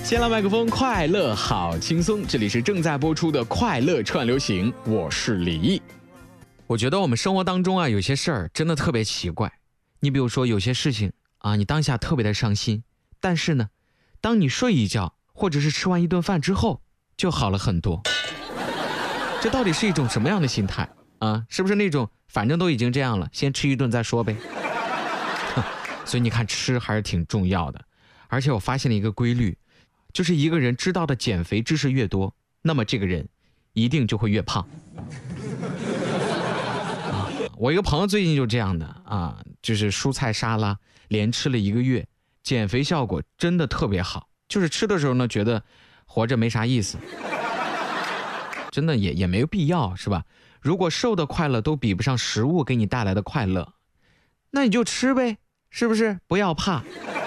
先来麦克风，快乐好轻松，这里是正在播出的快乐串流行，我是李毅。我觉得我们生活当中啊，有些事儿真的特别奇怪。你比如说有些事情啊，你当下特别的伤心，但是呢，当你睡一觉或者是吃完一顿饭之后，就好了很多。这到底是一种什么样的心态啊？是不是那种反正都已经这样了，先吃一顿再说呗？所以你看，吃还是挺重要的。而且我发现了一个规律，就是一个人知道的减肥知识越多，那么这个人一定就会越胖。我一个朋友最近就这样的啊，就是蔬菜沙拉连吃了1个月，减肥效果真的特别好。就是吃的时候呢，觉得活着没啥意思，真的也没有必要，是吧？如果瘦的快乐都比不上食物给你带来的快乐，那你就吃呗，是不是？不要怕。